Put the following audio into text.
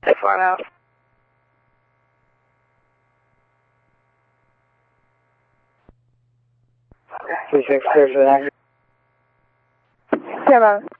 Stay far out. Three six clear for that. Yeah, man.